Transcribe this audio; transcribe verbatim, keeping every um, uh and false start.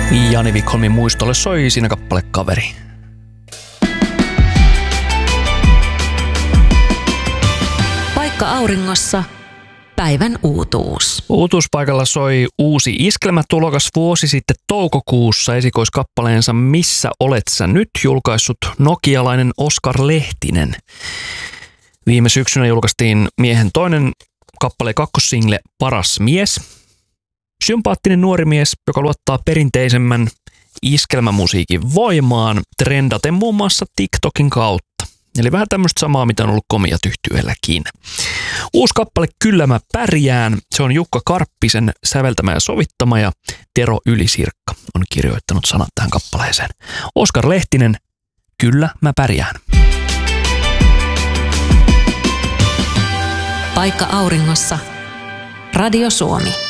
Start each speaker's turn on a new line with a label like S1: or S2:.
S1: Jani Vikholmin muistolle soi siinä kappale Kaveri.
S2: Paikka auringossa. Päivän uutuus.
S1: Uutuuspaikalla soi uusi iskelmätulokas vuosi sitten toukokuussa esikoiskappaleensa Missä olet sä nyt julkaissut nokialainen Oskar Lehtinen. Viime syksynä julkaistiin miehen toinen kappale kakkossingle Paras mies. Sympaattinen nuori mies, joka luottaa perinteisemmän iskelmämusiikin voimaan trendaten muun muassa TikTokin kautta. Eli vähän tämmöistä samaa, mitä on ollut Komiat yhtyeelläkin. Uusi kappale Kyllä mä pärjään. Se on Jukka Karppisen säveltämä ja sovittama ja Tero Ylisirkka on kirjoittanut sanat tähän kappaleeseen. Oskar Lehtinen, Kyllä mä pärjään.
S2: Paikka auringossa. Radio Suomi.